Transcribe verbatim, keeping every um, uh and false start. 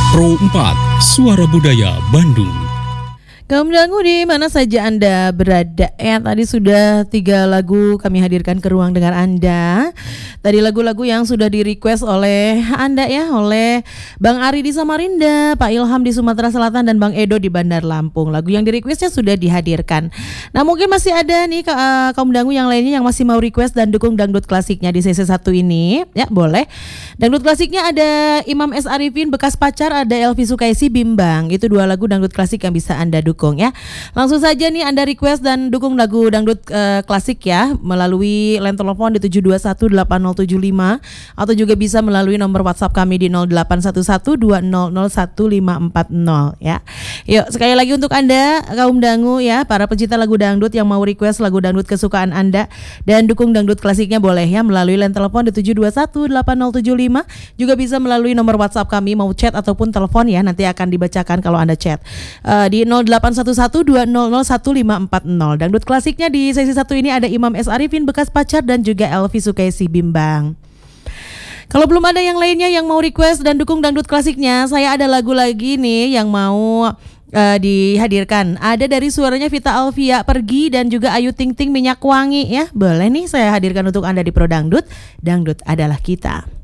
Pro empat, Suara Budaya Bandung. Kaum dangu di mana saja Anda berada ya. Tadi sudah tiga lagu kami hadirkan ke ruang dengar Anda. Tadi lagu-lagu yang sudah di request oleh Anda ya, oleh Bang Ari di Samarinda, Pak Ilham di Sumatera Selatan, dan Bang Edo di Bandar Lampung. Lagu yang di requestnya sudah dihadirkan. Nah mungkin masih ada nih uh, kaum dangu yang lainnya yang masih mau request dan dukung dangdut klasiknya di sesi satu ini. Ya boleh. Dangdut klasiknya ada Imam S. Arifin, Bekas Pacar, ada Elvi Sukaisi, Bimbang. Itu dua lagu dangdut klasik yang bisa Anda dukung ya. Langsung saja nih Anda request dan dukung lagu dangdut uh, klasik ya melalui line telepon di tujuh dua satu delapan nol tujuh lima atau juga bisa melalui nomor WhatsApp kami di nol delapan satu satu dua nol nol satu lima empat nol ya. Yuk sekali lagi untuk Anda kaum dangu ya, para pecinta lagu dangdut yang mau request lagu dangdut kesukaan Anda dan dukung dangdut klasiknya boleh ya melalui line telepon di tujuh dua satu delapan nol tujuh lima, juga bisa melalui nomor WhatsApp kami mau chat ataupun telepon ya, nanti akan dibacakan kalau Anda chat uh, di nol delapan satu satu dua nol nol satu lima empat nol. Dangdut klasiknya di sesi satu ini ada Imam S. Arifin, Bekas Pacar, dan juga Elvi Sukaisi, Bimbang. Kalau belum ada yang lainnya yang mau request dan dukung dangdut klasiknya, saya ada lagu lagi nih yang mau uh, dihadirkan. Ada dari suaranya Vita Alvia, Pergi, dan juga Ayu Ting Ting, Minyak Wangi ya. Boleh nih saya hadirkan untuk Anda di Pro Dangdut. Dangdut adalah kita.